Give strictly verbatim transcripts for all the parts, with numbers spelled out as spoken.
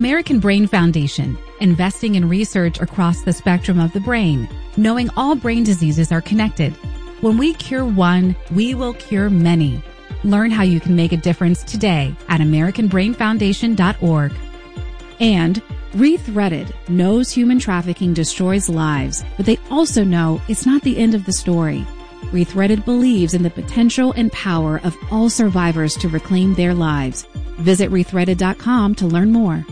American Brain Foundation, investing in research across the spectrum of the brain, knowing all brain diseases are connected. When we cure one, we will cure many. Learn how you can make a difference today at american brain foundation dot org. And Rethreaded knows human trafficking destroys lives, but they also know it's not the end of the story. Rethreaded believes in the potential and power of all survivors to reclaim their lives. Visit rethreaded dot com to learn more.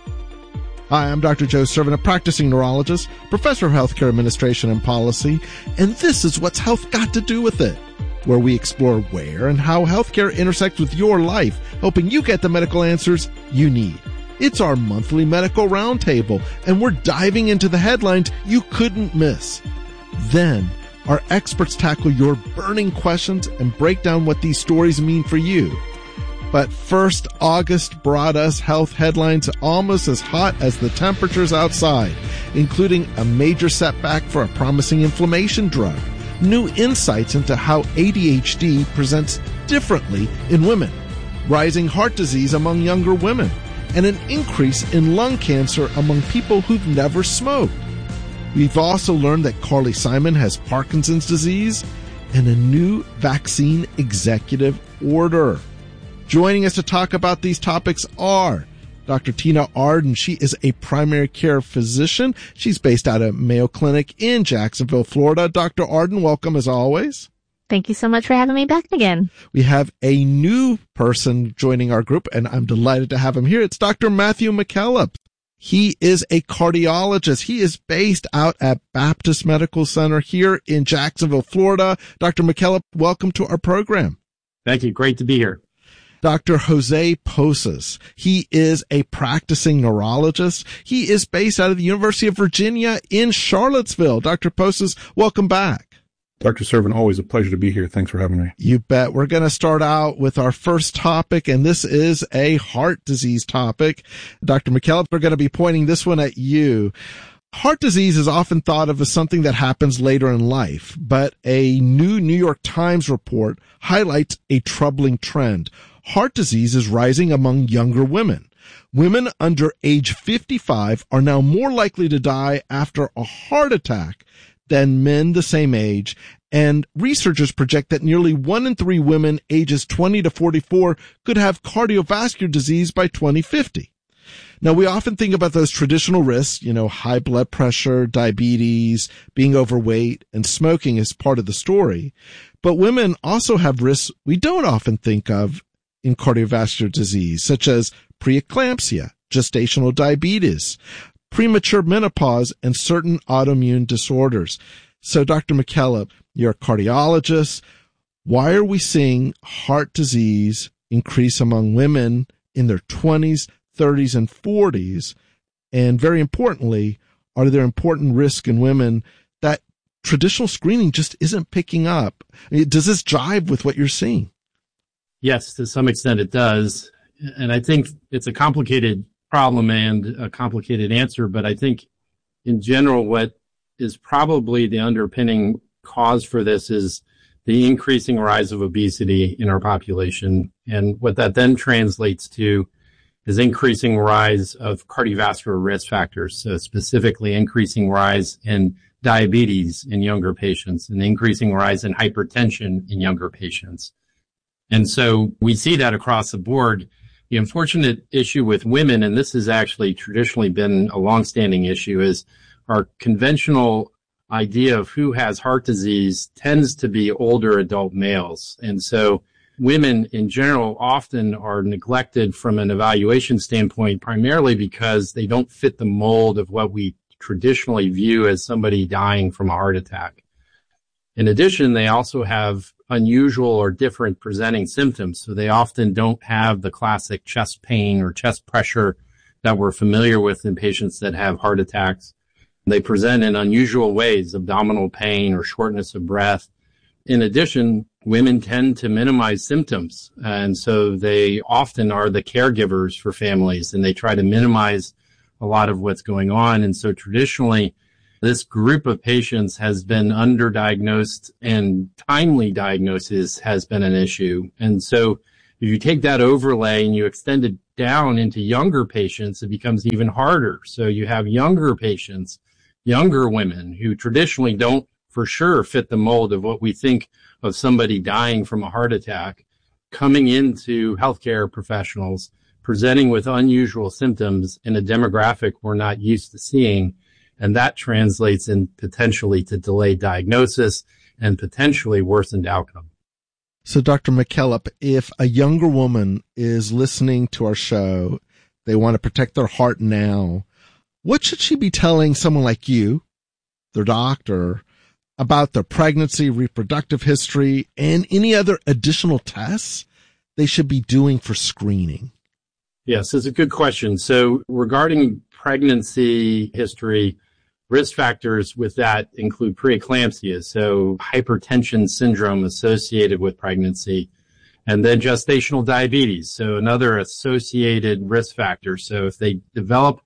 Hi, I'm Doctor Joe Servant, a practicing neurologist, professor of healthcare administration and policy, and this is What's Health Got to Do with It, where we explore where and how healthcare intersects with your life, helping you get the medical answers you need. It's our monthly medical roundtable, and we're diving into the headlines you couldn't miss. Then, our experts tackle your burning questions and break down what these stories mean for you. But first, August brought us health headlines almost as hot as the temperatures outside, including a major setback for a promising inflammation drug, new insights into how A D H D presents differently in women, rising heart disease among younger women, and an increase in lung cancer among people who've never smoked. We've also learned that Carly Simon has Parkinson's disease and a new vaccine executive order. Joining us to talk about these topics are Doctor Tina Arden. She is a primary care physician. She's based out of Mayo Clinic in Jacksonville, Florida. Doctor Arden, welcome as always. Thank you so much for having me back again. We have a new person joining our group, and I'm delighted to have him here. It's Doctor Matthew McKillop. He is a cardiologist. He is based out at Baptist Medical Center here in Jacksonville, Florida. Doctor McKillop, welcome to our program. Thank you. Great to be here. Doctor Jose Posas. He is a practicing neurologist. He is based out of the University of Virginia in Charlottesville. Doctor Posas, welcome back. Doctor Servant, always a pleasure to be here. Thanks for having me. You bet. We're going to start out with our first topic, and this is a heart disease topic. Doctor McKillop, we're going to be pointing this one at you. Heart disease is often thought of as something that happens later in life, but a new New York Times report highlights a troubling trend. Heart disease is rising among younger women. Women under age fifty-five are now more likely to die after a heart attack than men the same age, and researchers project that nearly one in three women ages twenty to forty-four could have cardiovascular disease by twenty fifty. Now, we often think about those traditional risks, you know, high blood pressure, diabetes, being overweight, and smoking as part of the story. But women also have risks we don't often think of in cardiovascular disease, such as preeclampsia, gestational diabetes, premature menopause, and certain autoimmune disorders. So, Doctor McKillop, you're a cardiologist. Why are we seeing heart disease increase among women in their twenties, thirties, and forties? And very importantly, are there important risks in women that traditional screening just isn't picking up? I mean, does this jive with what you're seeing? Yes, to some extent it does. And I think it's a complicated problem and a complicated answer, but I think in general what is probably the underpinning cause for this is the increasing rise of obesity in our population. And what that then translates to is increasing rise of cardiovascular risk factors, so specifically increasing rise in diabetes in younger patients and increasing rise in hypertension in younger patients. And so we see that across the board. The unfortunate issue with women, and this has actually traditionally been a longstanding issue, is our conventional idea of who has heart disease tends to be older adult males. And so women in general often are neglected from an evaluation standpoint, primarily because they don't fit the mold of what we traditionally view as somebody dying from a heart attack. In addition, they also have unusual or different presenting symptoms. So they often don't have the classic chest pain or chest pressure that we're familiar with in patients that have heart attacks. They present in unusual ways, abdominal pain or shortness of breath. In addition, women tend to minimize symptoms. And so they often are the caregivers for families, and they try to minimize a lot of what's going on. And so traditionally, this group of patients has been underdiagnosed, and timely diagnosis has been an issue. And so If you take that overlay and you extend it down into younger patients, it becomes even harder. So you have younger patients, younger women who traditionally don't for sure fit the mold of what we think of somebody dying from a heart attack, coming into healthcare professionals, presenting with unusual symptoms in a demographic we're not used to seeing. And that translates in potentially to delayed diagnosis and potentially worsened outcome. So, Doctor McKillop, if a younger woman is listening to our show, they want to protect their heart now, what should she be telling someone like you, their doctor, about their pregnancy, reproductive history, and any other additional tests they should be doing for screening? Yes, it's a good question. So regarding pregnancy history, risk factors with that include preeclampsia, so hypertension syndrome associated with pregnancy, and then gestational diabetes, so another associated risk factor. So if they develop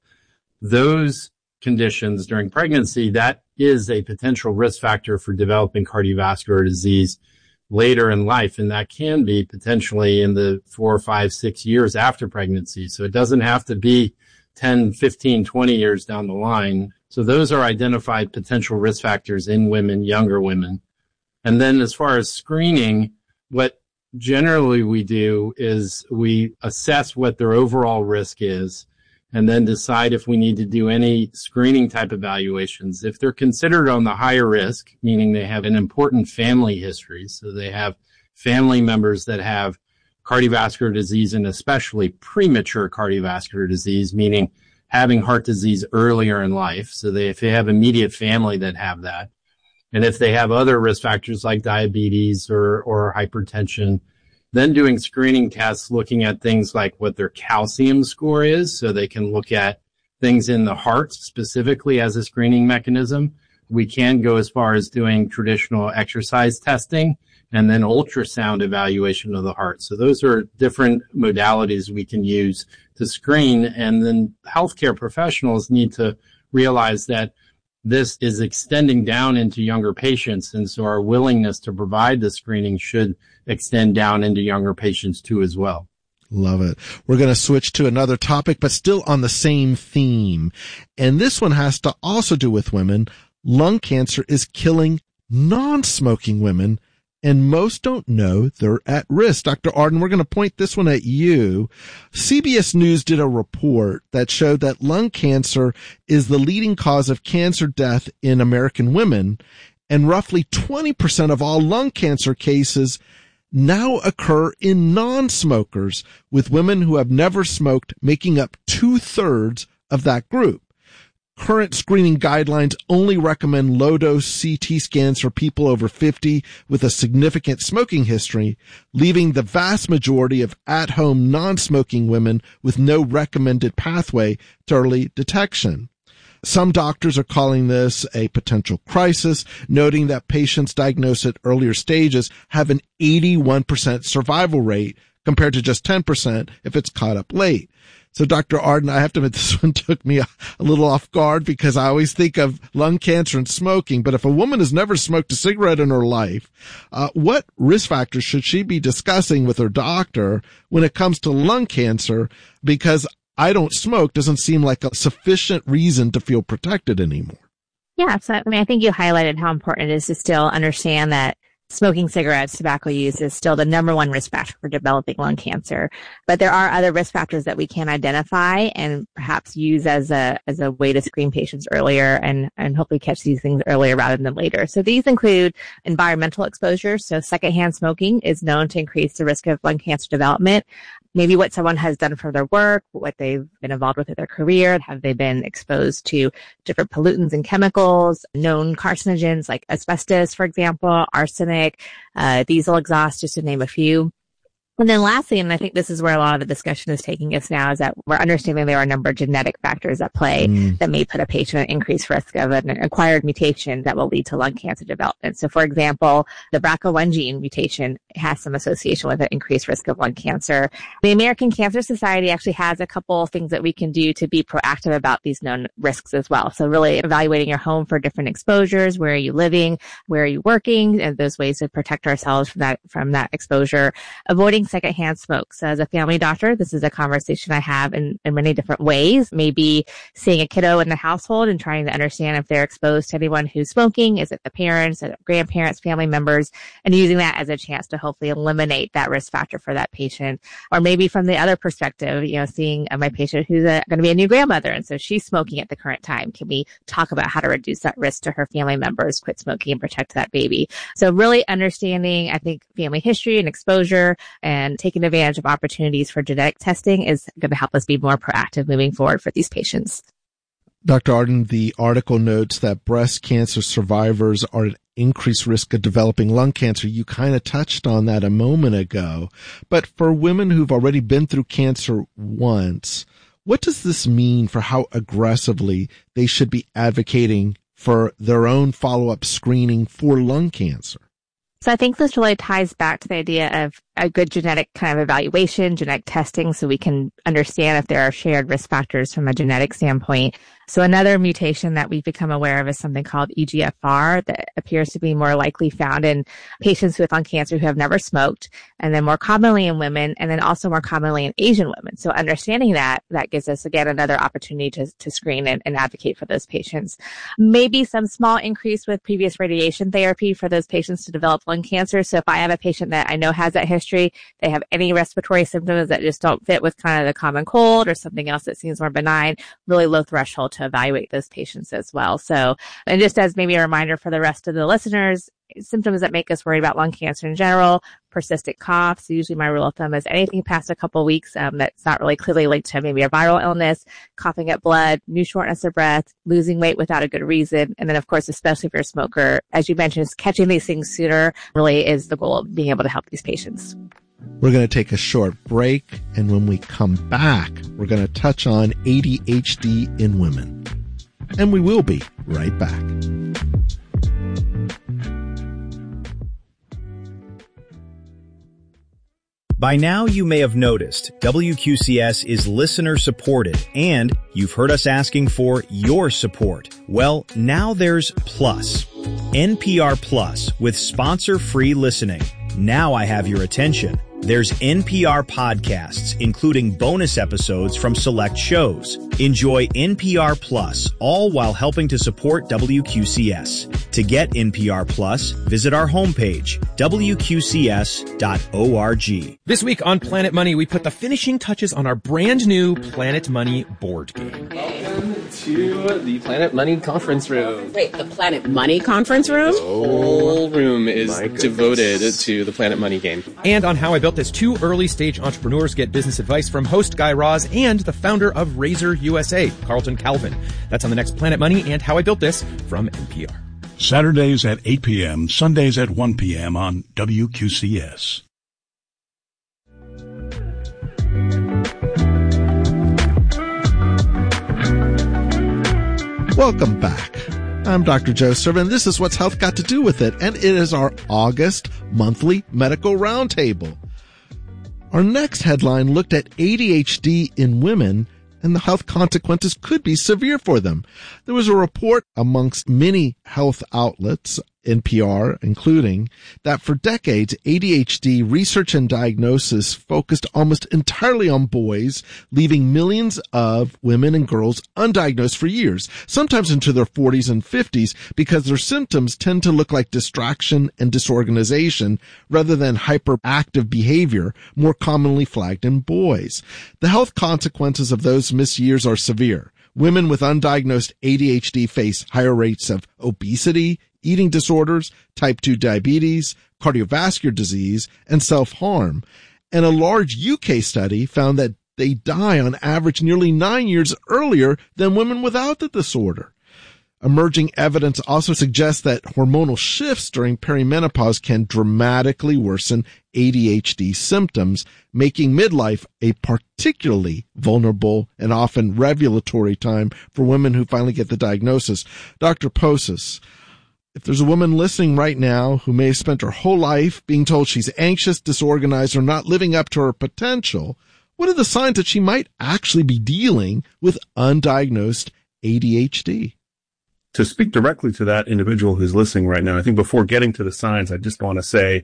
those conditions during pregnancy, that is a potential risk factor for developing cardiovascular disease later in life, and that can be potentially in the four, five, six years after pregnancy. So it doesn't have to be ten, fifteen, twenty years down the line. So those are identified potential risk factors in women, younger women. And then as far as screening, what generally we do is we assess what their overall risk is and then decide if we need to do any screening type evaluations. If they're considered on the higher risk, meaning they have an important family history, so they have family members that have cardiovascular disease and especially premature cardiovascular disease, meaning having heart disease earlier in life. So they, if they have immediate family that have that, and if they have other risk factors like diabetes or, or hypertension, then doing screening tests, looking at things like what their calcium score is, so they can look at things in the heart specifically as a screening mechanism. We can go as far as doing traditional exercise testing and then ultrasound evaluation of the heart. So those are different modalities we can use to screen. And then healthcare professionals need to realize that this is extending down into younger patients. And so our willingness to provide the screening should extend down into younger patients too as well. Love it. We're going to switch to another topic, but still on the same theme. And this one has to also do with women. Lung cancer is killing non-smoking women, and most don't know they're at risk. Doctor Arden, we're going to point this one at you. C B S News did a report that showed that lung cancer is the leading cause of cancer death in American women, and roughly twenty percent of all lung cancer cases now occur in non-smokers, with women who have never smoked making up two-thirds of that group. Current screening guidelines only recommend low-dose C T scans for people over fifty with a significant smoking history, leaving the vast majority of at-home non-smoking women with no recommended pathway to early detection. Some doctors are calling this a potential crisis, noting that patients diagnosed at earlier stages have an eighty-one percent survival rate compared to just ten percent if it's caught up late. So, Doctor Arden, I have to admit this one took me a, a little off guard because I always think of lung cancer and smoking. But if a woman has never smoked a cigarette in her life, uh, what risk factors should she be discussing with her doctor when it comes to lung cancer? Because I don't smoke doesn't seem like a sufficient reason to feel protected anymore. Yeah, so I mean, I think you highlighted how important it is to still understand that smoking cigarettes, tobacco use is still the number one risk factor for developing lung cancer. But there are other risk factors that we can identify and perhaps use as a as a way to screen patients earlier and, and hopefully catch these things earlier rather than later. So these include environmental exposure. So secondhand smoking is known to increase the risk of lung cancer development. Maybe what someone has done for their work, what they've been involved with in their career. Have they been exposed to different pollutants and chemicals, known carcinogens like asbestos, for example, arsenic, uh, diesel exhaust, just to name a few. And then lastly, and I think this is where a lot of the discussion is taking us now, is that we're understanding there are a number of genetic factors at play mm. that may put a patient at increased risk of an acquired mutation that will lead to lung cancer development. So for example, the B R C A one gene mutation has some association with an increased risk of lung cancer. The American Cancer Society actually has a couple of things that we can do to be proactive about these known risks as well. So really evaluating your home for different exposures. Where are you living? Where are you working? And those ways to protect ourselves from that, from that exposure. Avoiding secondhand smoke. So as a family doctor, this is a conversation I have in, in many different ways. Maybe seeing a kiddo in the household and trying to understand if they're exposed to anyone who's smoking. Is it the parents, is it grandparents, family members, and using that as a chance to hopefully eliminate that risk factor for that patient. Or maybe from the other perspective, you know, seeing uh, my patient who's going to be a new grandmother, and so she's smoking at the current time. Can we talk about how to reduce that risk to her family members, quit smoking, and protect that baby? So really understanding, I think, family history and exposure and taking advantage of opportunities for genetic testing is going to help us be more proactive moving forward for these patients. Doctor Arden, the article notes that breast cancer survivors are at increased risk of developing lung cancer. You kind of touched on that a moment ago. But for women who've already been through cancer once, what does this mean for how aggressively they should be advocating for their own follow-up screening for lung cancer? So I think this really ties back to the idea of a good genetic kind of evaluation, genetic testing, so we can understand if there are shared risk factors from a genetic standpoint. So another mutation that we've become aware of is something called E G F R that appears to be more likely found in patients with lung cancer who have never smoked, and then more commonly in women, and then also more commonly in Asian women. So understanding that, that gives us, again, another opportunity to, to screen and, and advocate for those patients. Maybe some small increase with previous radiation therapy for those patients to develop lung cancer. So if I have a patient that I know has that history, they have any respiratory symptoms that just don't fit with kind of the common cold or something else that seems more benign, really low threshold to evaluate those patients as well. So, and just as maybe a reminder for the rest of the listeners, symptoms that make us worried about lung cancer in general, persistent cough. So usually my rule of thumb is anything past a couple of weeks um, that's not really clearly linked to maybe a viral illness, coughing up blood, new shortness of breath, losing weight without a good reason. And then, of course, especially if you're a smoker, as you mentioned, catching these things sooner really is the goal of being able to help these patients. We're going to take a short break, and when we come back, we're going to touch on A D H D in women. And we will be right back. By now, you may have noticed W Q C S is listener supported, and you've heard us asking for your support. Well, now there's Plus. N P R Plus with sponsor-free listening. Now I have your attention. There's N P R podcasts, including bonus episodes from select shows. Enjoy N P R Plus, all while helping to support W Q C S. To get N P R Plus, visit our homepage, W Q C S dot org. This week on Planet Money, we put the finishing touches on our brand new Planet Money board game. Welcome to the Planet Money conference room. Wait, the Planet Money conference room? The whole room is devoted to the Planet Money game. And on how I built this, two early stage entrepreneurs get business advice from host Guy Raz and the founder of Razor U S A, Carlton Calvin. That's on the next Planet Money and How I Built This from N P R. Saturdays at eight p.m., Sundays at one p.m. on W Q C S. Welcome back. I'm Doctor Joe Serva, and this is What's Health Got to Do with It, and it is our August monthly medical roundtable. Our next headline looked at A D H D in women, and the health consequences could be severe for them. There was a report amongst many health outlets, N P R including, that for decades, A D H D research and diagnosis focused almost entirely on boys, leaving millions of women and girls undiagnosed for years, sometimes into their forties and fifties, because their symptoms tend to look like distraction and disorganization rather than hyperactive behavior, more commonly flagged in boys. The health consequences of those missed years are severe. Women with undiagnosed A D H D face higher rates of obesity, eating disorders, type two diabetes, cardiovascular disease, and self-harm. And a large U K study found that they die on average nearly nine years earlier than women without the disorder. Emerging evidence also suggests that hormonal shifts during perimenopause can dramatically worsen A D H D symptoms, making midlife a particularly vulnerable and often revelatory time for women who finally get the diagnosis. Doctor Posas, If there's a woman listening right now who may have spent her whole life being told she's anxious, disorganized, or not living up to her potential, what are the signs that she might actually be dealing with undiagnosed A D H D? To speak directly to that individual who's listening right now, I think before getting to the signs, I just want to say,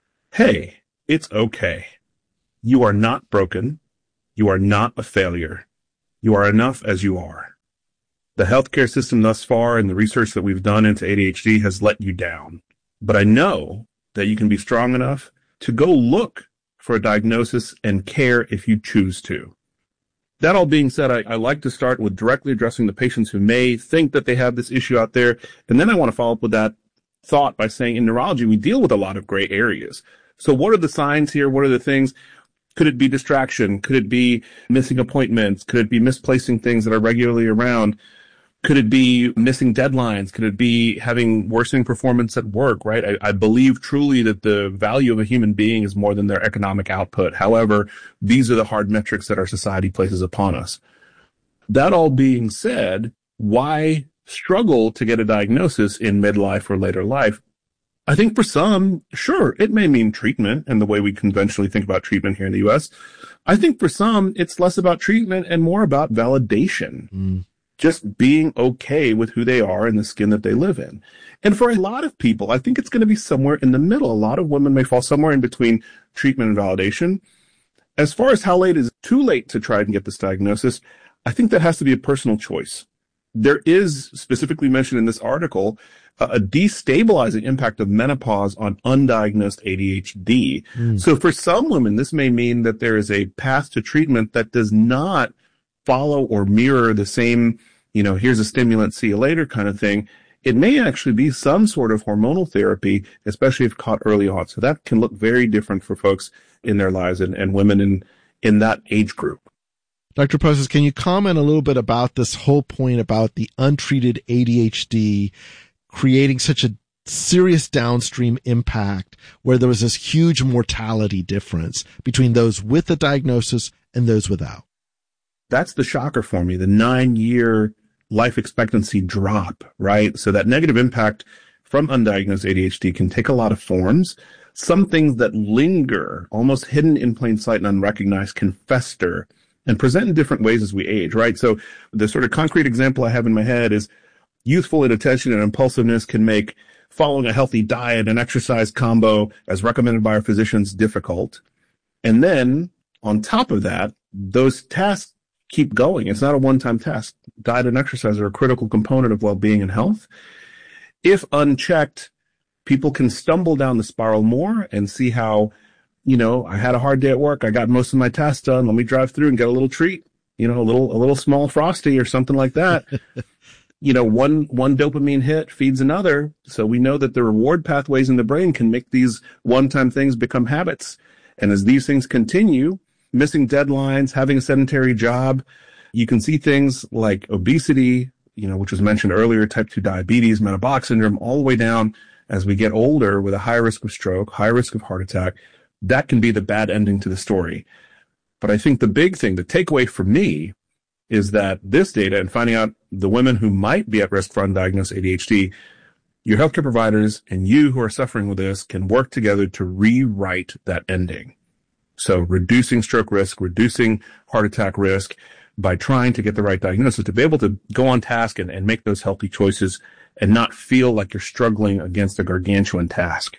hey, it's okay. You are not broken. You are not a failure. You are enough as you are. The healthcare system thus far and the research that we've done into A D H D has let you down. But I know that you can be strong enough to go look for a diagnosis and care if you choose to. That all being said, I, I like to start with directly addressing the patients who may think that they have this issue out there. And then I want to follow up with that thought by saying in neurology, we deal with a lot of gray areas. So what are the signs here? What are the things? Could it be distraction? Could it be missing appointments? Could it be misplacing things that are regularly around? Could it be missing deadlines? Could it be having worsening performance at work, right? I, I believe truly that the value of a human being is more than their economic output. However, these are the hard metrics that our society places upon us. That all being said, why struggle to get a diagnosis in midlife or later life? I think for some, sure, it may mean treatment and the way we conventionally think about treatment here in the U S. I think for some, it's less about treatment and more about validation. Mm. Just being okay with who they are and the skin that they live in. And for a lot of people, I think it's going to be somewhere in the middle. A lot of women may fall somewhere in between treatment and validation. As far as how late is too late to try and get this diagnosis, I think that has to be a personal choice. There is specifically mentioned in this article a destabilizing impact of menopause on undiagnosed A D H D. Mm. So for some women, this may mean that there is a path to treatment that does not follow or mirror the same, you know, here's a stimulant, see you later kind of thing. It may actually be some sort of hormonal therapy, especially if caught early on. So that can look very different for folks in their lives and, and women in, in that age group. Doctor Posses, can you comment a little bit about this whole point about the untreated A D H D creating such a serious downstream impact where there was this huge mortality difference between those with the diagnosis and those without? That's the shocker for me, the nine-year life expectancy drop, right? So that negative impact from undiagnosed A D H D can take a lot of forms. Some things that linger, almost hidden in plain sight and unrecognized, can fester and present in different ways as we age, right? So the sort of concrete example I have in my head is youthful inattention and impulsiveness can make following a healthy diet and exercise combo as recommended by our physicians difficult. And then on top of that, those tasks keep going. It's not a one-time task. Diet and exercise are a critical component of well-being and health. If unchecked, people can stumble down the spiral more and see how, you know, I had a hard day at work. I got most of my tasks done. Let me drive through and get a little treat, you know, a little, a little small Frosty or something like that. You know, one, one dopamine hit feeds another. So we know that the reward pathways in the brain can make these one-time things become habits. And as these things continue, missing deadlines, having a sedentary job, you can see things like obesity, you know, which was mentioned earlier, type two diabetes, metabolic syndrome, all the way down as we get older with a high risk of stroke, high risk of heart attack. That can be the bad ending to the story. But I think the big thing, the takeaway for me is that this data and finding out the women who might be at risk for undiagnosed A D H D, your healthcare providers and you who are suffering with this can work together to rewrite that ending. So reducing stroke risk, reducing heart attack risk by trying to get the right diagnosis, to be able to go on task and, and make those healthy choices and not feel like you're struggling against a gargantuan task.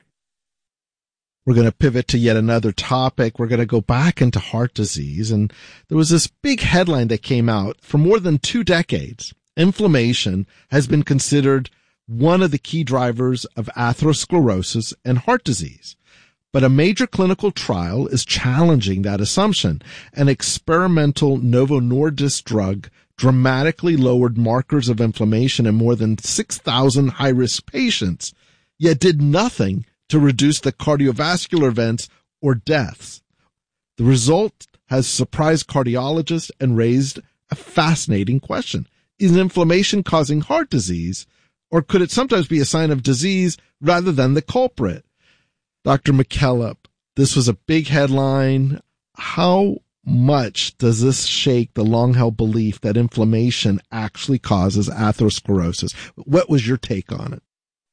We're going to pivot to yet another topic. We're going to go back into heart disease. And there was this big headline that came out. For more than two decades, inflammation has been considered one of the key drivers of atherosclerosis and heart disease. But a major clinical trial is challenging that assumption. An experimental Novo Nordisk drug dramatically lowered markers of inflammation in more than six thousand high-risk patients, yet did nothing to reduce the cardiovascular events or deaths. The result has surprised cardiologists and raised a fascinating question. Is inflammation causing heart disease, or could it sometimes be a sign of disease rather than the culprit? Doctor McKillop, this was a big headline. How much does this shake the long-held belief that inflammation actually causes atherosclerosis? What was your take on it?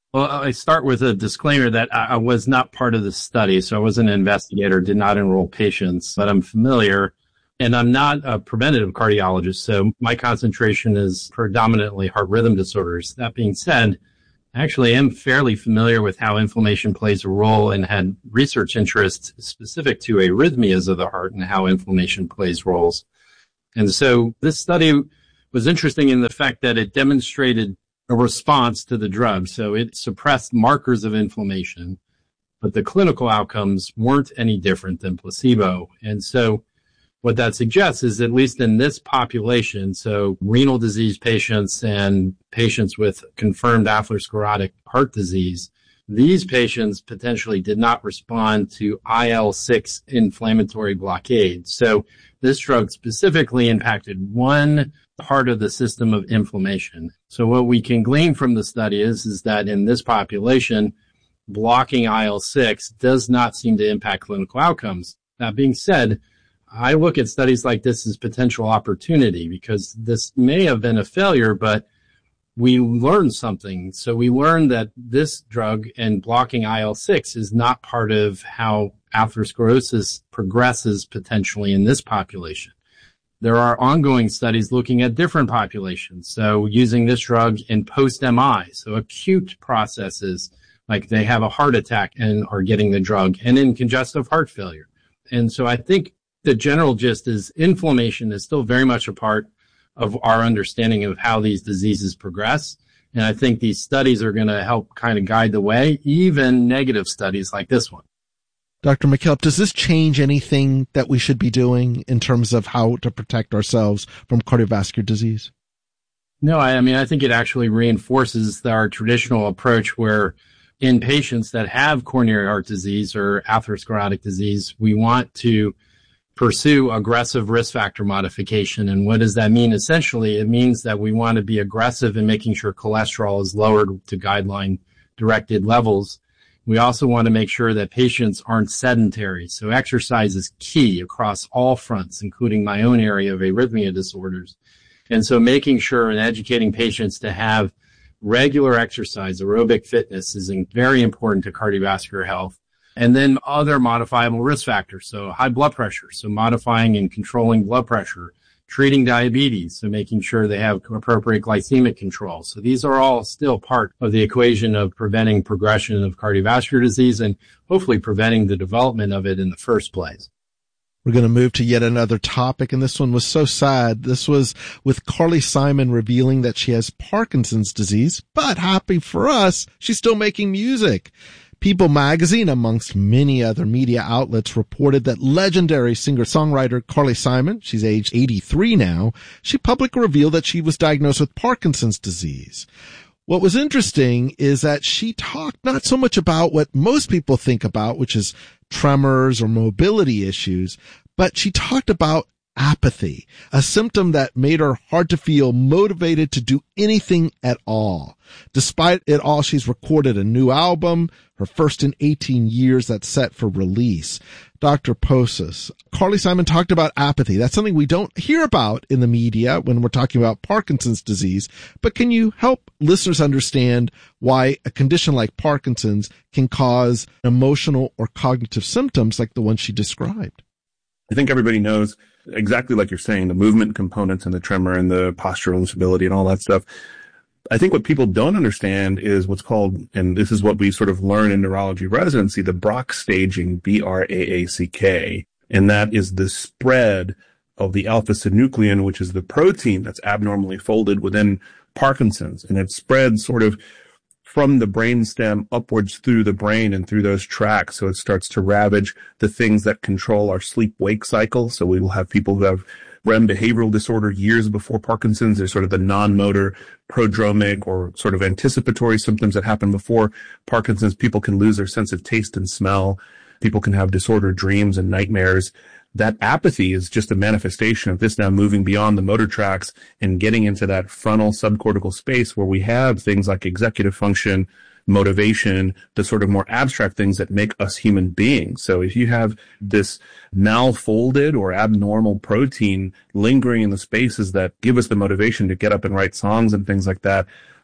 Well, I start with a disclaimer that I was not part of the study, so I wasn't an investigator, did not enroll patients, but I'm familiar, and I'm not a preventative cardiologist, so my concentration is predominantly heart rhythm disorders. That being said, I actually am fairly familiar with how inflammation plays a role and had research interests specific to arrhythmias of the heart and how inflammation plays roles. And so this study was interesting in the fact that it demonstrated a response to the drug. So it suppressed markers of inflammation, but the clinical outcomes weren't any different than placebo. And so what that suggests is, at least in this population, so renal disease patients and patients with confirmed atherosclerotic heart disease, these patients potentially did not respond to I L six inflammatory blockade. So this drug specifically impacted one part of the system of inflammation. So what we can glean from the study is, is that in this population, blocking I L six does not seem to impact clinical outcomes. That being said, I look at studies like this as potential opportunity, because this may have been a failure, but we learned something. So we learned that this drug and blocking I L six is not part of how atherosclerosis progresses potentially in this population. There are ongoing studies looking at different populations. So using this drug in post-M I, so acute processes, like they have a heart attack and are getting the drug, and in congestive heart failure. And so I think the general gist is inflammation is still very much a part of our understanding of how these diseases progress. And I think these studies are going to help kind of guide the way, even negative studies like this one. Doctor McKillop, does this change anything that we should be doing in terms of how to protect ourselves from cardiovascular disease? No, I, I mean, I think it actually reinforces our traditional approach where in patients that have coronary heart disease or atherosclerotic disease, we want to pursue aggressive risk factor modification. And what does that mean? Essentially, it means that we want to be aggressive in making sure cholesterol is lowered to guideline directed levels. We also want to make sure that patients aren't sedentary. So exercise is key across all fronts, including my own area of arrhythmia disorders. And so making sure and educating patients to have regular exercise, aerobic fitness, is very important to cardiovascular health. And then other modifiable risk factors, so high blood pressure, so modifying and controlling blood pressure, treating diabetes, so making sure they have appropriate glycemic control. So these are all still part of the equation of preventing progression of cardiovascular disease and hopefully preventing the development of it in the first place. We're going to move to yet another topic, and this one was so sad. This was with Carly Simon revealing that she has Parkinson's disease, but happy for us, she's still making music. People magazine, amongst many other media outlets, reported that legendary singer-songwriter Carly Simon, she's aged eighty-three now, she publicly revealed that she was diagnosed with Parkinson's disease. What was interesting is that she talked not so much about what most people think about, which is tremors or mobility issues, but she talked about apathy, a symptom that made her hard to feel motivated to do anything at all. Despite it all, she's recorded a new album, her first in eighteen years, that's set for release. Doctor Posas, Carly Simon talked about apathy. That's something we don't hear about in the media when we're talking about Parkinson's disease. But can you help listeners understand why a condition like Parkinson's can cause emotional or cognitive symptoms like the one she described? I think everybody knows exactly like you're saying, the movement components and the tremor and the postural instability and all that stuff. I think what people don't understand is what's called, and this is what we sort of learn in neurology residency, the Braak staging, B R A A C K. And that is the spread of the alpha-synuclein, which is the protein that's abnormally folded within Parkinson's. And it spreads sort of from the brainstem upwards through the brain and through those tracts. So it starts to ravage the things that control our sleep-wake cycle. So we will have people who have R E M behavioral disorder years before Parkinson's. There's sort of the non-motor, prodromic, or sort of anticipatory symptoms that happen before Parkinson's. People can lose their sense of taste and smell. People can have disordered dreams and nightmares. That apathy is just a manifestation of this now moving beyond the motor tracks and getting into that frontal subcortical space where we have things like executive function, motivation, the sort of more abstract things that make us human beings. So if you have this malfolded or abnormal protein lingering in the spaces that give us the motivation to get up and write songs and things like that,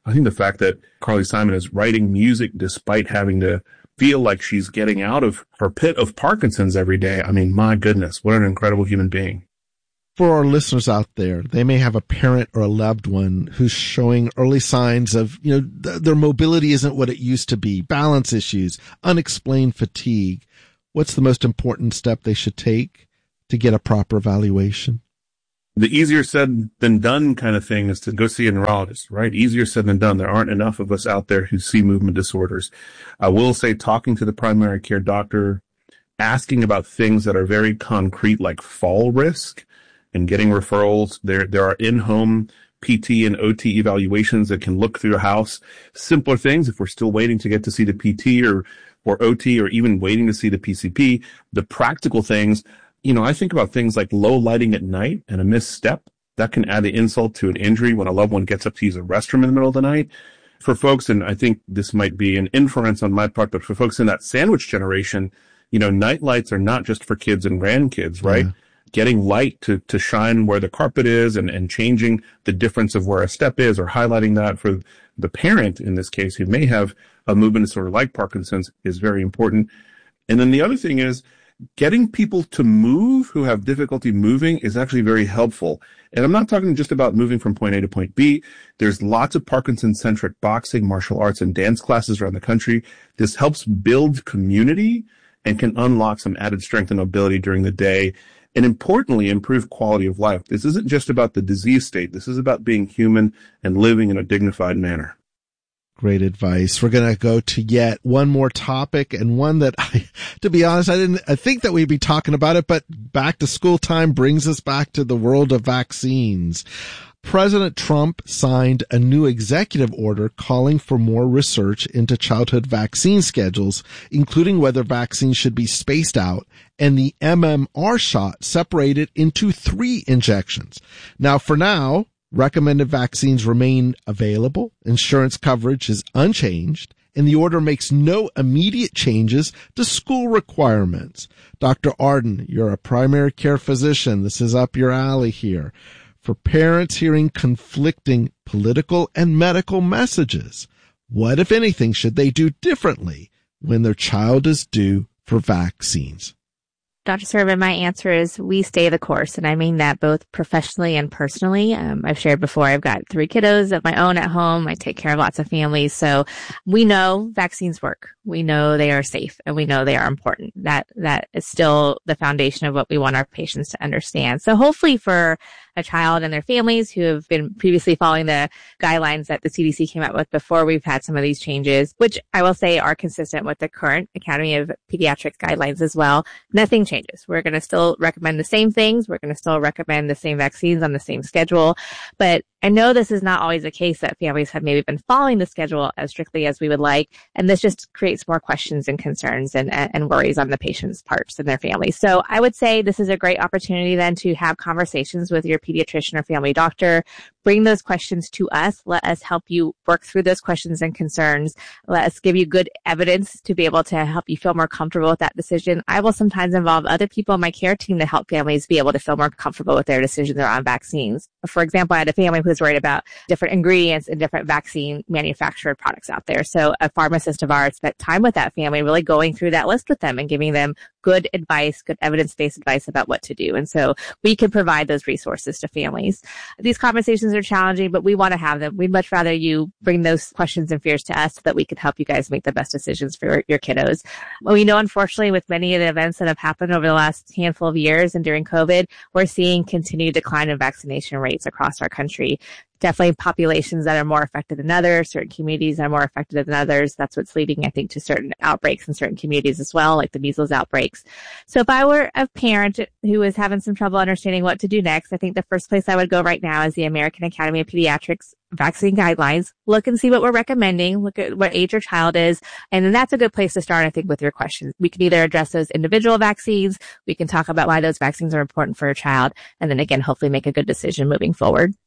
I think the fact that Carly Simon is writing music despite having to feel like she's getting out of her pit of Parkinson's every day. I mean, my goodness, what an incredible human being. For our listeners out there, they may have a parent or a loved one who's showing early signs of, you know, th- their mobility isn't what it used to be, balance issues, unexplained fatigue. What's the most important step they should take to get a proper evaluation? The easier said than done kind of thing is to go see a neurologist, right? Easier said than done. There aren't enough of us out there who see movement disorders. I will say talking to the primary care doctor, asking about things that are very concrete like fall risk, and getting referrals. There, there are in-home P T and O T evaluations that can look through a house. Simpler things if we're still waiting to get to see the P T or, or O T or even waiting to see the P C P. The practical things, you know, I think about things like low lighting at night and a misstep. That can add the insult to an injury when a loved one gets up to use a restroom in the middle of the night. For folks, and I think this might be an inference on my part, but for folks in that sandwich generation, you know, night lights are not just for kids and grandkids, right? Yeah. Getting light to, to shine where the carpet is and, and changing the difference of where a step is or highlighting that for the parent in this case who may have a movement disorder like Parkinson's is very important. And then the other thing is getting people to move who have difficulty moving is actually very helpful. And I'm not talking just about moving from point A to point B. There's lots of Parkinson-centric boxing, martial arts, and dance classes around the country. This helps build community and can unlock some added strength and mobility during the day. And importantly, improve quality of life. This isn't just about the disease state. This is about being human and living in a dignified manner. Great advice. We're going to go to yet one more topic, and one that I, to be honest, I didn't, I think that we'd be talking about it, but back to school time brings us back to the world of vaccines. President Trump signed a new executive order calling for more research into childhood vaccine schedules, including whether vaccines should be spaced out and the M M R shot separated into three injections. Now, for now, recommended vaccines remain available. Insurance coverage is unchanged, and the order makes no immediate changes to school requirements. Doctor Arden, you're a primary care physician. This is up your alley here. For parents hearing conflicting political and medical messages, what, if anything, should they do differently when their child is due for vaccines? Doctor Serban, my answer is we stay the course, and I mean that both professionally and personally. Um, I've shared before, I've got three kiddos of my own at home. I take care of lots of families, so we know vaccines work. We know they are safe, and we know they are important. That that is still the foundation of what we want our patients to understand. So hopefully for a child and their families who have been previously following the guidelines that the C D C came out with before we've had some of these changes, which I will say are consistent with the current Academy of Pediatrics guidelines as well, nothing changes. We're going to still recommend the same things. We're going to still recommend the same vaccines on the same schedule. But I know this is not always the case, that families have maybe been following the schedule as strictly as we would like. And this just creates more questions and concerns and, and worries on the patient's parts and their families. So I would say this is a great opportunity then to have conversations with your pediatrician or family doctor. Bring those questions to us. Let us help you work through those questions and concerns. Let us give you good evidence to be able to help you feel more comfortable with that decision. I will sometimes involve other people in my care team to help families be able to feel more comfortable with their decisions around vaccines. For example, I had a family who was worried about different ingredients in different vaccine manufactured products out there. So a pharmacist of ours spent time with that family, really going through that list with them and giving them good advice, good evidence-based advice about what to do. And so we can provide those resources to families. These conversations are challenging, but we want to have them. We'd much rather you bring those questions and fears to us so that we can help you guys make the best decisions for your kiddos. We know, unfortunately, with many of the events that have happened over the last handful of years and during COVID, we're seeing continued decline in vaccination rates across our country. Definitely populations that are more affected than others, certain communities that are more affected than others. That's what's leading, I think, to certain outbreaks in certain communities as well, like the measles outbreaks. So if I were a parent who is having some trouble understanding what to do next, I think the first place I would go right now is the American Academy of Pediatrics vaccine guidelines. Look and see what we're recommending. Look at what age your child is. And then that's a good place to start, I think, with your questions. We can either address those individual vaccines. We can talk about why those vaccines are important for your child. And then again, hopefully make a good decision moving forward.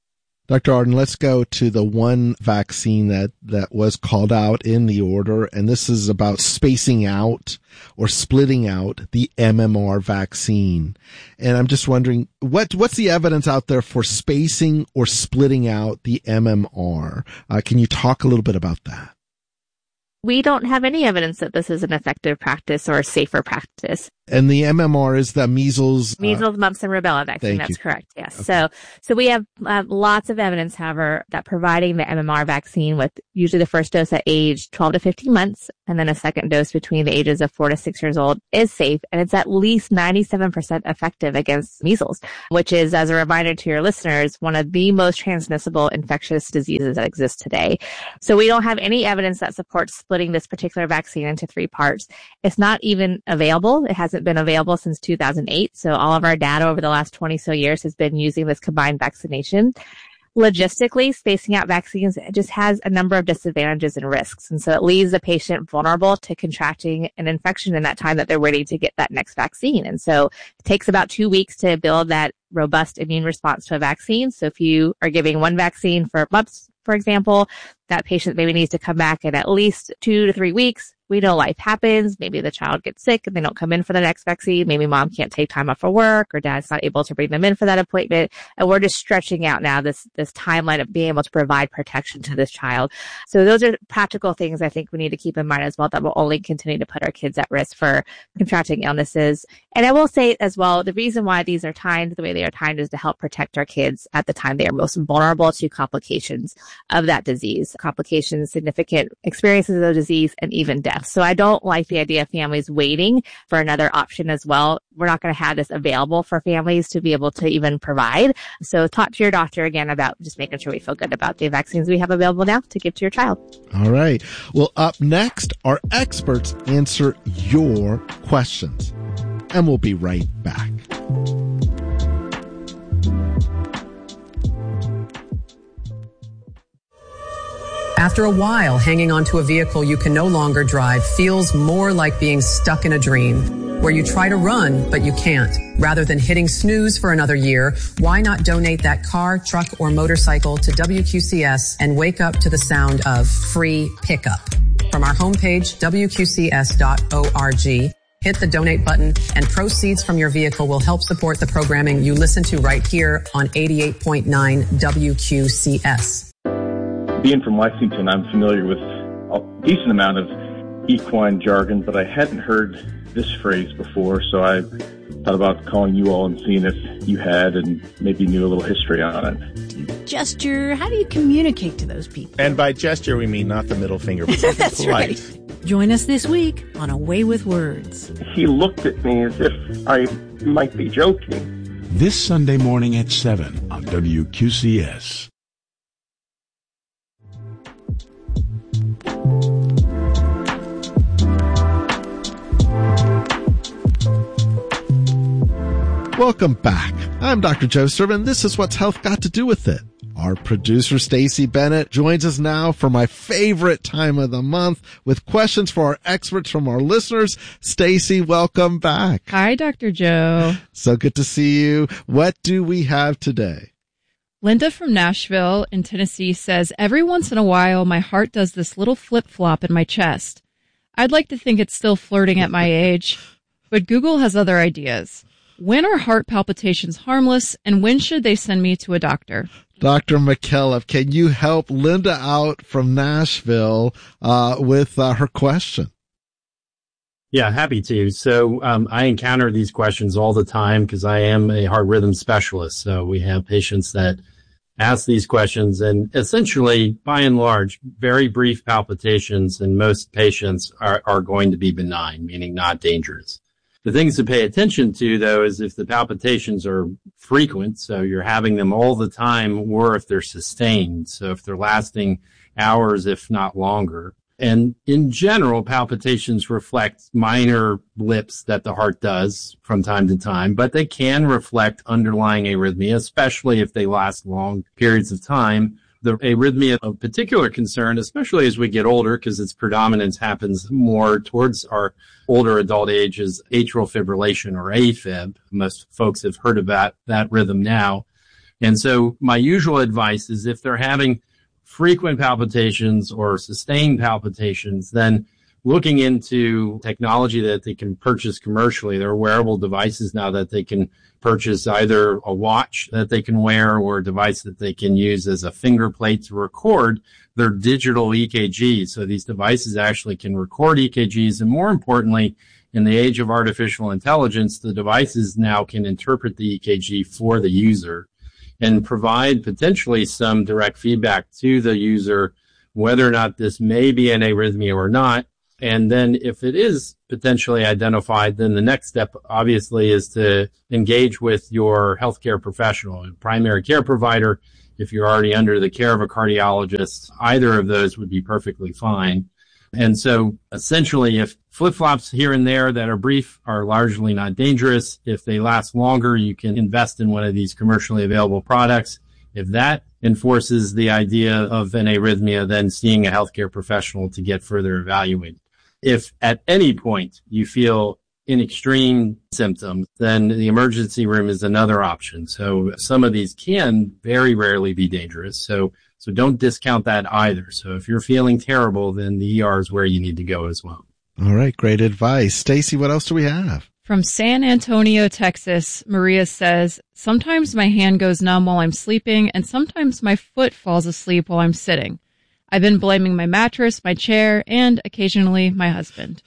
Doctor Arden, let's go to the one vaccine that, that was called out in the order, and this is about spacing out or splitting out the M M R vaccine. And I'm just wondering, what what's the evidence out there for spacing or splitting out the M M R? Uh, can you talk a little bit about that? We don't have any evidence that this is an effective practice or a safer practice. And the M M R is the measles, measles, uh, mumps, and rubella vaccine. That's you. correct. Yes. Okay. So, so we have uh, lots of evidence, however, that providing the M M R vaccine with usually the first dose at age twelve to fifteen months, and then a second dose between the ages of four to six years old is safe, and it's at least ninety-seven percent effective against measles, which is, as a reminder to your listeners, one of the most transmissible infectious diseases that exist today. So we don't have any evidence that supports splitting this particular vaccine into three parts. It's not even available. It hasn't been available since two thousand eight. So all of our data over the last twenty so years has been using this combined vaccination. Logistically, spacing out vaccines just has a number of disadvantages and risks. And so it leaves the patient vulnerable to contracting an infection in that time that they're waiting to get that next vaccine. And so it takes about two weeks to build that robust immune response to a vaccine. So if you are giving one vaccine for mumps, for example, that patient maybe needs to come back in at least two to three weeks. We know life happens. Maybe the child gets sick and they don't come in for the next vaccine. Maybe mom can't take time off for work or dad's not able to bring them in for that appointment. And we're just stretching out now this, this timeline of being able to provide protection to this child. So those are practical things I think we need to keep in mind as well that will only continue to put our kids at risk for contracting illnesses. And I will say as well, the reason why these are timed the way they are timed is to help protect our kids at the time they are most vulnerable to complications of that disease, complications, significant experiences of the disease, and even death. So I don't like the idea of families waiting for another option as well. We're not going to have this available for families to be able to even provide. So talk to your doctor again about just making sure we feel good about the vaccines we have available now to give to your child. All right. Well, up next, our experts answer your questions. And we'll be right back. After a while, hanging onto a vehicle you can no longer drive feels more like being stuck in a dream, where you try to run, but you can't. Rather than hitting snooze for another year, why not donate that car, truck, or motorcycle to W Q C S and wake up to the sound of free pickup? From our homepage, W Q C S dot org, hit the donate button, and proceeds from your vehicle will help support the programming you listen to right here on eighty-eight point nine W Q C S. Being from Lexington, I'm familiar with a decent amount of equine jargon, but I hadn't heard this phrase before, so I thought about calling you all and seeing if you had and maybe knew a little history on it. Gesture, how do you communicate to those people? And by gesture, we mean not the middle finger, but something That's polite. Right. Join us this week on A Way with Words. He looked at me as if I might be joking. This Sunday morning at seven on W Q C S. Welcome back. I'm Doctor Joe Servan. This is What's Health Got to Do with It. Our producer, Stacey Bennett, joins us now for my favorite time of the month with questions for our experts from our listeners. Stacey, welcome back. Hi, Doctor Joe. So good to see you. What do we have today? Linda from Nashville in Tennessee says, every once in a while, my heart does this little flip-flop in my chest. I'd like to think it's still flirting at my age, but Google has other ideas. When are heart palpitations harmless, and when should they send me to a doctor? Doctor McKillop, can you help Linda out from Nashville uh, with uh, her question? Yeah, happy to. So um, I encounter these questions all the time because I am a heart rhythm specialist. So we have patients that ask these questions, and essentially, by and large, very brief palpitations in most patients are, are going to be benign, meaning not dangerous. The things to pay attention to, though, is if the palpitations are frequent, so you're having them all the time, or if they're sustained, so if they're lasting hours, if not longer. And in general, palpitations reflect minor blips that the heart does from time to time, but they can reflect underlying arrhythmia, especially if they last long periods of time. The arrhythmia of particular concern, especially as we get older, because its predominance happens more towards our older adult age, is atrial fibrillation or AFib. Most folks have heard about that rhythm now. And so my usual advice is if they're having frequent palpitations or sustained palpitations, then looking into technology that they can purchase commercially. There are wearable devices now that they can purchase, either a watch that they can wear or a device that they can use as a finger plate to record their digital E K Gs. So these devices actually can record E K Gs. And more importantly, in the age of artificial intelligence, the devices now can interpret the E K G for the user and provide potentially some direct feedback to the user, whether or not this may be an arrhythmia or not. And then if it is potentially identified, then the next step obviously is to engage with your healthcare professional, a primary care provider. If you're already under the care of a cardiologist, either of those would be perfectly fine. And so essentially, if flip-flops here and there that are brief are largely not dangerous, if they last longer, you can invest in one of these commercially available products. If that enforces the idea of an arrhythmia, then seeing a healthcare professional to get further evaluated. If at any point you feel in extreme symptoms, then the emergency room is another option. So some of these can very rarely be dangerous. So so don't discount that either. So if you're feeling terrible, then the E R is where you need to go as well. All right, great advice. Stacy, what else do we have? From San Antonio, Texas, Maria says, sometimes my hand goes numb while I'm sleeping, and sometimes my foot falls asleep while I'm sitting. I've been blaming my mattress, my chair, and occasionally my husband.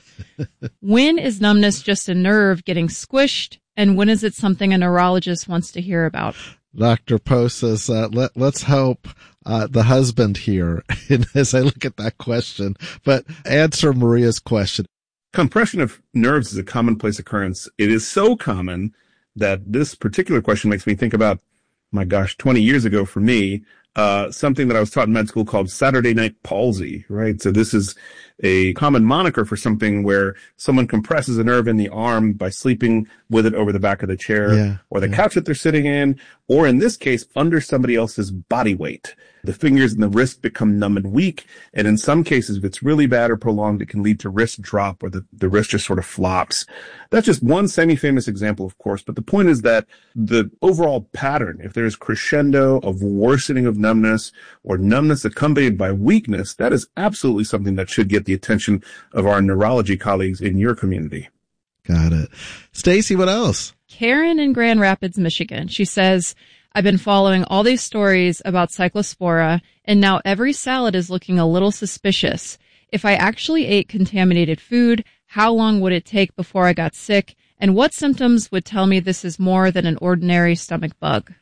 When is numbness just a nerve getting squished, and when is it something a neurologist wants to hear about? Doctor Poe says, uh, let, let's help uh, the husband here as I look at that question. But answer Maria's question. Compression of nerves is a commonplace occurrence. It is so common that this particular question makes me think about, my gosh, twenty years ago for me, uh, something that I was taught in med school called Saturday night palsy, right? So this is a common moniker for something where someone compresses a nerve in the arm by sleeping with it over the back of the chair yeah, or the yeah. couch that they're sitting in, or in this case, under somebody else's body weight. The fingers and the wrist become numb and weak. And in some cases, if it's really bad or prolonged, it can lead to wrist drop, or the, the wrist just sort of flops. That's just one semi-famous example, of course. But the point is that the overall pattern, if there's crescendo of worsening of numbness or numbness accompanied by weakness, that is absolutely something that should get the attention of our neurology colleagues in your community. Got it. Stacy, what else? Karen in Grand Rapids, Michigan. She says, I've been following all these stories about Cyclospora, and now every salad is looking a little suspicious. If I actually ate contaminated food, how long would it take before I got sick? And what symptoms would tell me this is more than an ordinary stomach bug?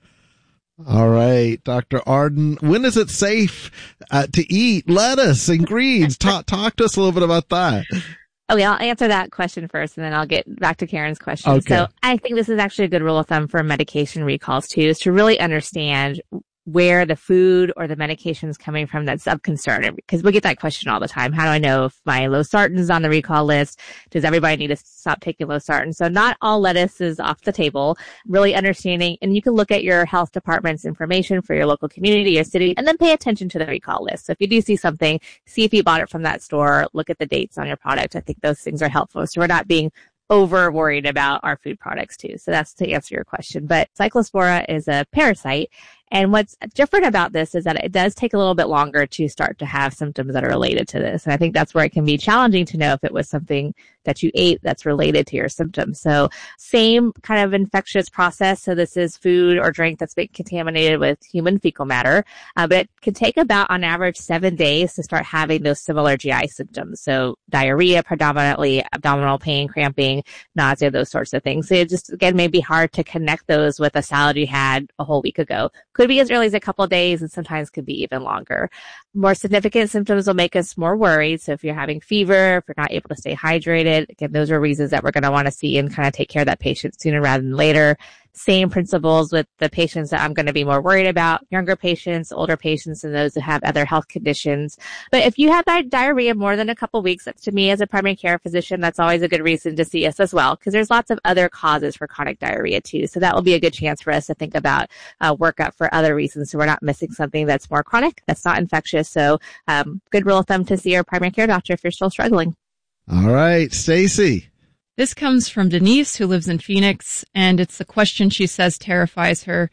All right, Doctor Arden, when is it safe uh, to eat lettuce and greens? talk, talk to us a little bit about that. Okay, I'll answer that question first, and then I'll get back to Karen's question. Okay. So I think this is actually a good rule of thumb for medication recalls, too, is to really understand where the food or the medication is coming from that's of concern. Because we get that question all the time. How do I know if my losartan is on the recall list? Does everybody need to stop taking losartan? So not all lettuce is off the table. Really understanding, and you can look at your health department's information for your local community or city, and then pay attention to the recall list. So if you do see something, see if you bought it from that store, look at the dates on your product. I think those things are helpful. So we're not being over worried about our food products too. So that's to answer your question. But Cyclospora is a parasite. And what's different about this is that it does take a little bit longer to start to have symptoms that are related to this. And I think that's where it can be challenging to know if it was something that you ate that's related to your symptoms. So same kind of infectious process. So this is food or drink that's been contaminated with human fecal matter. Uh, but it can take about on average seven days to start having those similar G I symptoms. So diarrhea predominantly, abdominal pain, cramping, nausea, those sorts of things. So it just, again, may be hard to connect those with a salad you had a whole week ago. Could be as early as a couple of days, and sometimes could be even longer. More significant symptoms will make us more worried. So if you're having fever, if you're not able to stay hydrated, again, those are reasons that we're going to want to see and kind of take care of that patient sooner rather than later. Same principles with the patients that I'm going to be more worried about, younger patients, older patients, and those that have other health conditions. But if you have di- diarrhea more than a couple weeks, that's, to me as a primary care physician, that's always a good reason to see us as well, because there's lots of other causes for chronic diarrhea too. So that will be a good chance for us to think about uh, workup for other reasons, so we're not missing something that's more chronic, that's not infectious. So um, good rule of thumb to see your primary care doctor if you're still struggling. All right, Stacy. This comes from Denise, who lives in Phoenix, and it's the question she says terrifies her.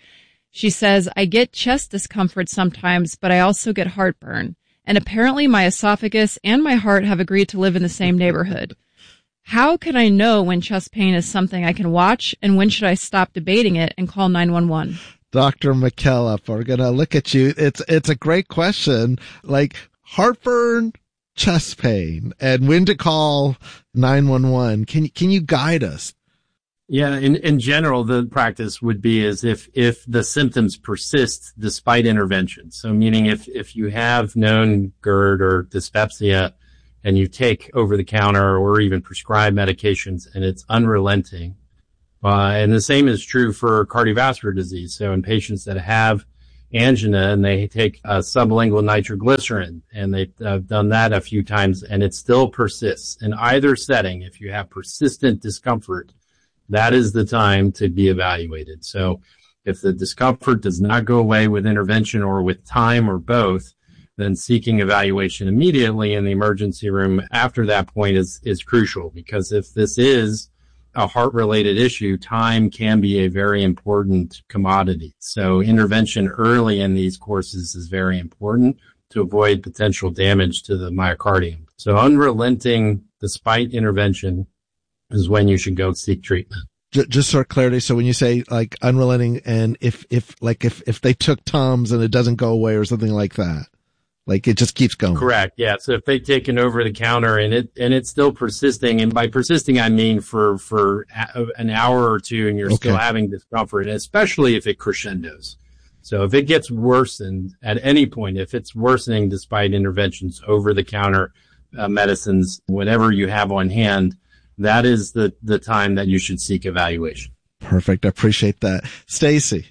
She says, I get chest discomfort sometimes, but I also get heartburn. And apparently my esophagus and my heart have agreed to live in the same neighborhood. How can I know when chest pain is something I can watch, and when should I stop debating it and call nine one one? Doctor McKillop, we're going to look at you. It's, it's a great question. Like heartburn, chest pain, and when to call nine one one. Can, can you guide us? Yeah, in, in general, the practice would be as if, if the symptoms persist despite intervention. So meaning if, if you have known GERD or dyspepsia and you take over the counter or even prescribed medications and it's unrelenting, uh, and the same is true for cardiovascular disease. So in patients that have angina and they take uh, sublingual nitroglycerin and they've uh, done that a few times and it still persists in either setting, if you have persistent discomfort, that is the time to be evaluated. So if the discomfort does not go away with intervention or with time or both, then seeking evaluation immediately in the emergency room after that point is, is crucial, because if this is a heart-related issue, time can be a very important commodity. So intervention early in these courses is very important to avoid potential damage to the myocardium. So unrelenting despite intervention is when you should go seek treatment. Just for clarity, so when you say like unrelenting, and if, if, like if, if they took Tums and it doesn't go away or something like that, like it just keeps going. Correct. Yeah. So if they've taken over the counter and it, and it's still persisting, and by persisting, I mean for, for a, an hour or two and you're okay. still having discomfort, especially if it crescendos. So if it gets worsened at any point, if it's worsening despite interventions, over the counter uh, medicines, whatever you have on hand, that is the, the time that you should seek evaluation. Perfect. I appreciate that. Stacy.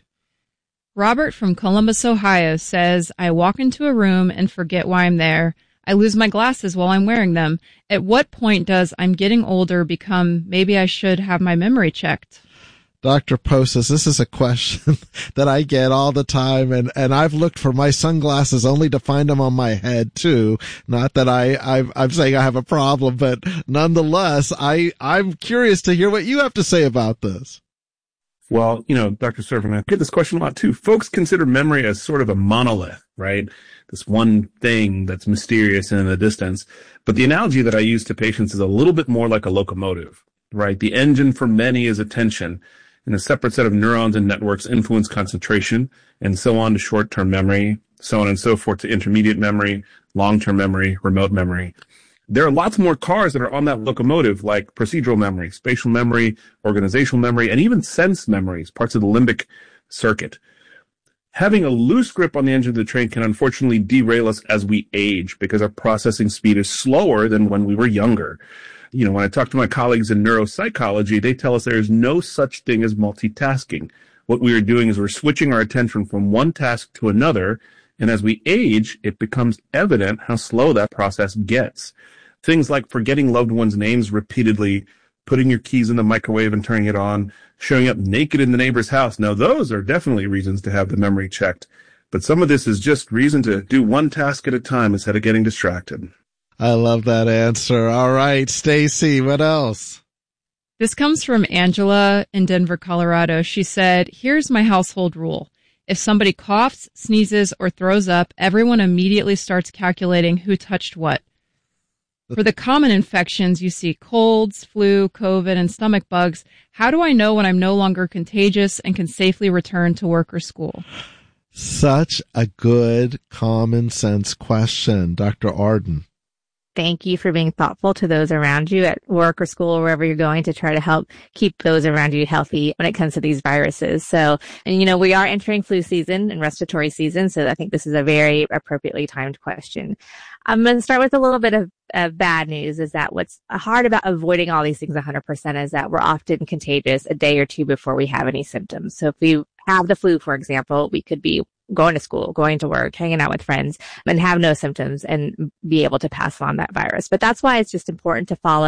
Robert from Columbus, Ohio says, I walk into a room and forget why I'm there. I lose my glasses while I'm wearing them. At what point does I'm getting older become maybe I should have my memory checked? Doctor Posas, this is a question that I get all the time, and, and I've looked for my sunglasses only to find them on my head too. Not that I, I I'm saying I have a problem, but nonetheless, I, I'm curious to hear what you have to say about this. Well, you know, Doctor Servan, I get this question a lot too. Folks consider memory as sort of a monolith, right? This one thing that's mysterious and in the distance. But the analogy that I use to patients is a little bit more like a locomotive, right? The engine for many is attention. And a separate set of neurons and networks influence concentration, and so on to short-term memory, so on and so forth to intermediate memory, long-term memory, remote memory. There are lots more cars that are on that locomotive, like procedural memory, spatial memory, organizational memory, and even sense memories, parts of the limbic circuit. Having a loose grip on the engine of the train can unfortunately derail us as we age, because our processing speed is slower than when we were younger. You know, when I talk to my colleagues in neuropsychology, they tell us there is no such thing as multitasking. What we are doing is we're switching our attention from one task to another, and as we age, it becomes evident how slow that process gets. Things like forgetting loved ones' names repeatedly, putting your keys in the microwave and turning it on, showing up naked in the neighbor's house. Now, those are definitely reasons to have the memory checked. But some of this is just reason to do one task at a time instead of getting distracted. I love that answer. All right, Stacy, what else? This comes from Angela in Denver, Colorado. She said, here's my household rule. If somebody coughs, sneezes, or throws up, everyone immediately starts calculating who touched what. For the common infections, you see colds, flu, COVID, and stomach bugs. How do I know when I'm no longer contagious and can safely return to work or school? Such a good common sense question, Doctor Arden. Thank you for being thoughtful to those around you at work or school or wherever you're going to try to help keep those around you healthy when it comes to these viruses. So, and you know, we are entering flu season and respiratory season, so I think this is a very appropriately timed question. I'm going to start with a little bit of, of bad news, is that what's hard about avoiding all these things one hundred percent is that we're often contagious a day or two before we have any symptoms. So if we have the flu, for example, we could be going to school, going to work, hanging out with friends, and have no symptoms and be able to pass on that virus. But that's why it's just important to follow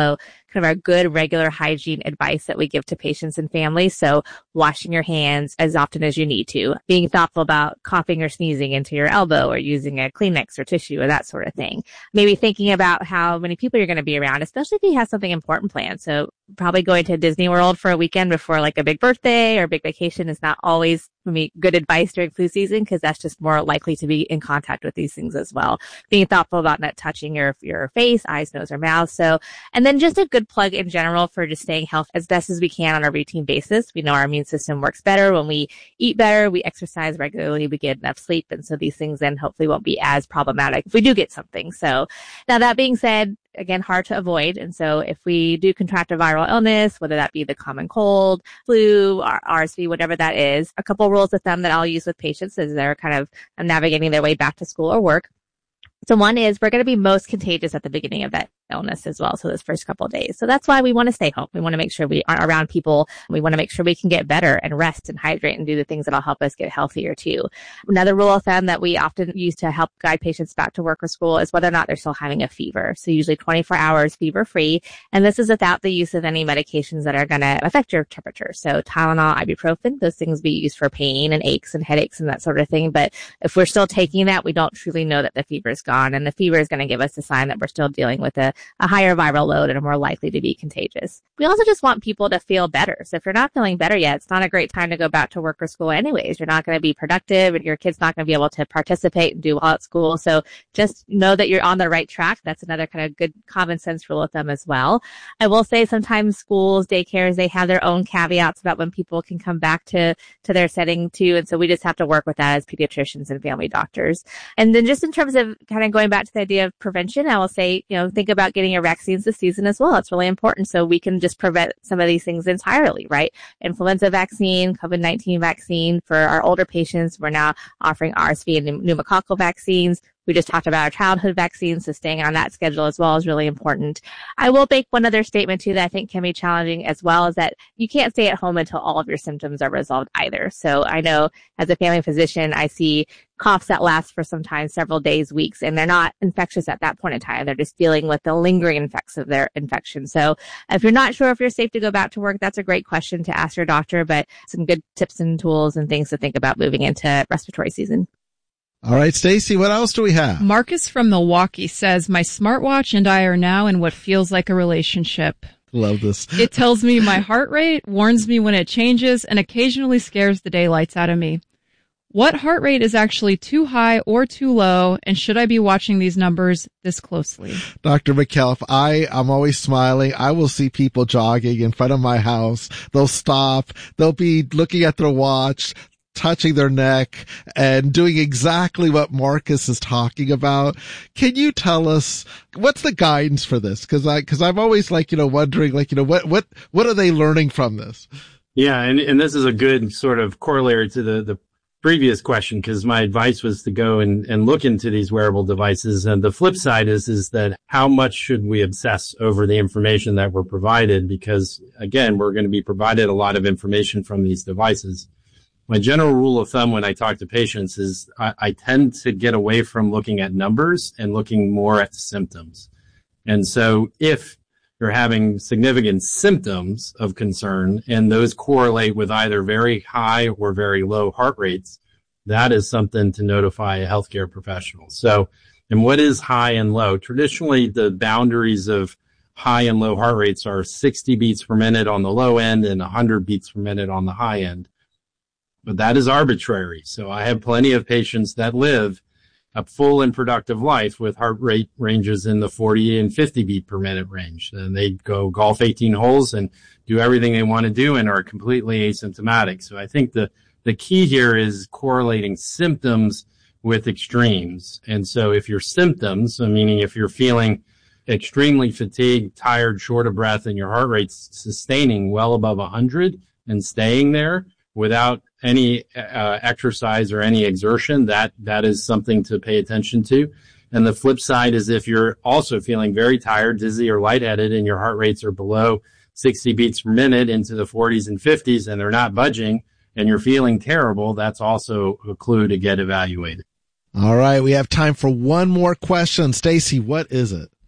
kind of our good regular hygiene advice that we give to patients and families. So washing your hands as often as you need to, being thoughtful about coughing or sneezing into your elbow or using a Kleenex or tissue or that sort of thing. Maybe thinking about how many people you're going to be around, especially if you have something important planned. So probably going to Disney World for a weekend before like a big birthday or big vacation is not always for me good advice during flu season, because that's just more likely to be in contact with these things as well. Being thoughtful about not touching your your face, eyes, nose, or mouth. So, and then just a good plug in general for just staying healthy as best as we can on a routine basis. We know our immune system works better when we eat better, we exercise regularly, we get enough sleep, and so these things then hopefully won't be as problematic if we do get something. So now that being said, again, hard to avoid. And so if we do contract a viral illness, whether that be the common cold, flu, or R S V, whatever that is, a couple rules of thumb that I'll use with patients as they're kind of navigating their way back to school or work. So one is we're going to be most contagious at the beginning of that illness as well. So those first couple of days. So that's why we want to stay home. We want to make sure we aren't around people. We want to make sure we can get better and rest and hydrate and do the things that'll help us get healthier too. Another rule of thumb that we often use to help guide patients back to work or school is whether or not they're still having a fever. So usually twenty-four hours fever free. And this is without the use of any medications that are going to affect your temperature. So Tylenol, ibuprofen, those things we use for pain and aches and headaches and that sort of thing. But if we're still taking that, we don't truly know that the fever is gone. And the fever is going to give us a sign that we're still dealing with a, a higher viral load and are more likely to be contagious. We also just want people to feel better. So if you're not feeling better yet, it's not a great time to go back to work or school anyways. You're not going to be productive and your kid's not going to be able to participate and do well at school. So just know that you're on the right track. That's another kind of good common sense rule of thumb as well. I will say sometimes schools, daycares, they have their own caveats about when people can come back to, to their setting too. And so we just have to work with that as pediatricians and family doctors. And then just in terms of kind of going back to the idea of prevention, I will say, you know, think about getting your vaccines this season as well. It's really important. So we can just prevent some of these things entirely, right? Influenza vaccine, COVID nineteen vaccine for our older patients. We're now offering R S V and pneumococcal vaccines. We just talked about our childhood vaccines, so staying on that schedule as well is really important. I will make one other statement too that I think can be challenging as well, is that you can't stay at home until all of your symptoms are resolved either. So I know as a family physician, I see coughs that last for sometimes several days, weeks, and they're not infectious at that point in time. They're just dealing with the lingering effects of their infection. So if you're not sure if you're safe to go back to work, that's a great question to ask your doctor, but some good tips and tools and things to think about moving into respiratory season. All right, Stacy, what else do we have? Marcus from Milwaukee says, my smartwatch and I are now in what feels like a relationship. Love this. It tells me my heart rate, warns me when it changes, and occasionally scares the daylights out of me. What heart rate is actually too high or too low, and should I be watching these numbers this closely? Doctor McKelliff, I, I'm always smiling. I will see people jogging in front of my house. They'll stop. They'll be looking at their watch, touching their neck, and doing exactly what Marcus is talking about. Can you tell us what's the guidance for this? Cause I, cause I'm always like, you know, wondering, like, you know, what, what, what are they learning from this? Yeah. And, and this is a good sort of corollary to the, the previous question, because my advice was to go and, and look into these wearable devices. And the flip side is, is that how much should we obsess over the information that we're provided? Because again, we're going to be provided a lot of information from these devices. My general rule of thumb when I talk to patients is I, I tend to get away from looking at numbers and looking more at symptoms. And so if you're having significant symptoms of concern and those correlate with either very high or very low heart rates, that is something to notify a healthcare professional. So, and what is high and low? Traditionally, the boundaries of high and low heart rates are sixty beats per minute on the low end and one hundred beats per minute on the high end. But that is arbitrary. So I have plenty of patients that live a full and productive life with heart rate ranges in the forty and fifty beat per minute range. And they go golf eighteen holes and do everything they want to do and are completely asymptomatic. So I think the, the key here is correlating symptoms with extremes. And so if your symptoms, meaning if you're feeling extremely fatigued, tired, short of breath, and your heart rate's sustaining well above one hundred and staying there without any uh, exercise or any exertion, that that is something to pay attention to. And the flip side is if you're also feeling very tired, dizzy, or lightheaded, and your heart rates are below sixty beats per minute into the forties and fifties, and they're not budging, and you're feeling terrible, that's also a clue to get evaluated. All right, we have time for one more question. Stacy, what is it?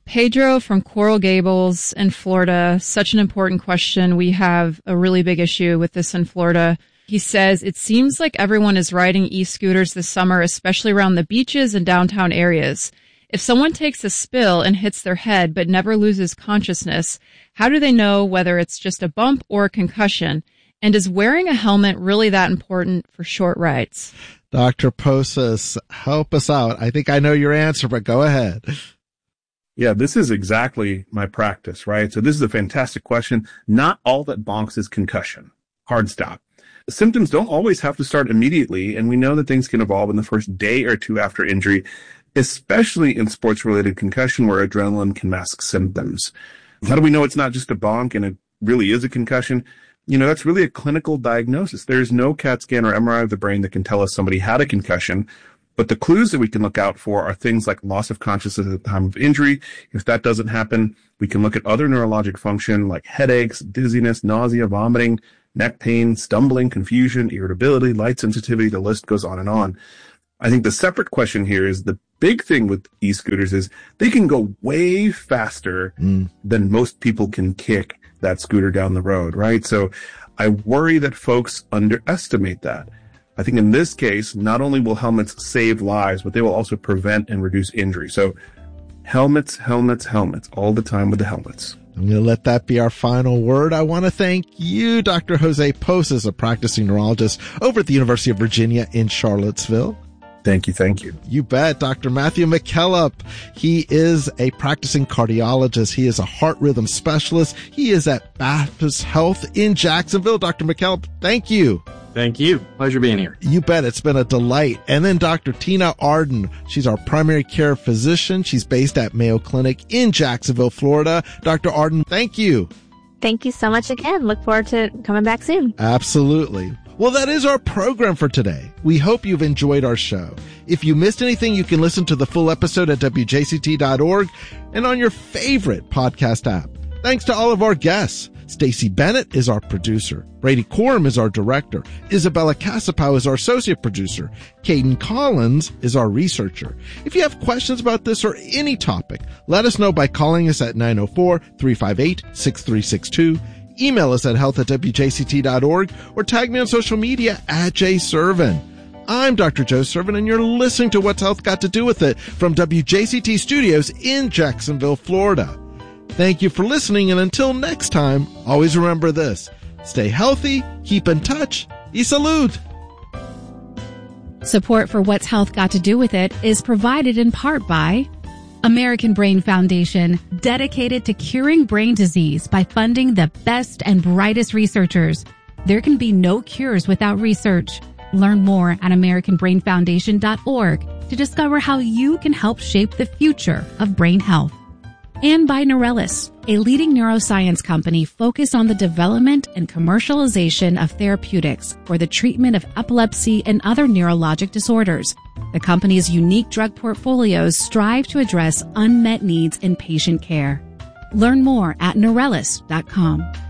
Pedro from Coral Gables in Florida. Such an important question. We have a really big issue with this in Florida. He says, it seems like everyone is riding e-scooters this summer, especially around the beaches and downtown areas. If someone takes a spill and hits their head but never loses consciousness, how do they know whether it's just a bump or a concussion? And is wearing a helmet really that important for short rides? Doctor Posas, help us out. I think I know your answer, but go ahead. Yeah, this is exactly my practice, right? So this is a fantastic question. Not all that bonks is concussion. Hard stop. The symptoms don't always have to start immediately, and we know that things can evolve in the first day or two after injury, especially in sports-related concussion where adrenaline can mask symptoms. How do we know it's not just a bonk and it really is a concussion? You know, that's really a clinical diagnosis. There's no CAT scan or M R I of the brain that can tell us somebody had a concussion. But the clues that we can look out for are things like loss of consciousness at the time of injury. If that doesn't happen, we can look at other neurologic function like headaches, dizziness, nausea, vomiting, neck pain, stumbling, confusion, irritability, light sensitivity. The list goes on and on. I think the separate question here is the big thing with e-scooters is they can go way faster mm. than most people can kick that scooter down the road, right? So I worry that folks underestimate that. I think in this case, not only will helmets save lives, but they will also prevent and reduce injury. So helmets, helmets, helmets, all the time with the helmets. I'm going to let that be our final word. I want to thank you, Doctor Jose Posas, a practicing neurologist over at the University of Virginia in Charlottesville. Thank you. Thank you. You bet. Doctor Matthew McKillop. He is a practicing cardiologist. He is a heart rhythm specialist. He is at Baptist Health in Jacksonville. Doctor McKillop, thank you. Thank you. Pleasure being here. You bet. It's been a delight. And then Doctor Tina Arden. She's our primary care physician. She's based at Mayo Clinic in Jacksonville, Florida. Doctor Arden, thank you. Thank you so much again. Look forward to coming back soon. Absolutely. Well, that is our program for today. We hope you've enjoyed our show. If you missed anything, you can listen to the full episode at W J C T dot org and on your favorite podcast app. Thanks to all of our guests. Stacey Bennett is our producer. Brady Corum is our director. Isabella Casapow is our associate producer. Caden Collins is our researcher. If you have questions about this or any topic, let us know by calling us at nine oh four, three five eight, six three six two. Email us at health at W J C T dot org or tag me on social media at Jay Servin. I'm Doctor Joe Servin, and you're listening to What's Health Got to Do with It from W J C T Studios in Jacksonville, Florida. Thank you for listening, and until next time, always remember this. Stay healthy, keep in touch, y salud. Support for What's Health Got to Do with It is provided in part by American Brain Foundation, dedicated to curing brain disease by funding the best and brightest researchers. There can be no cures without research. Learn more at american brain foundation dot org to discover how you can help shape the future of brain health. And by Neurelis, a leading neuroscience company focused on the development and commercialization of therapeutics for the treatment of epilepsy and other neurologic disorders. The company's unique drug portfolios strive to address unmet needs in patient care. Learn more at Neurelis dot com.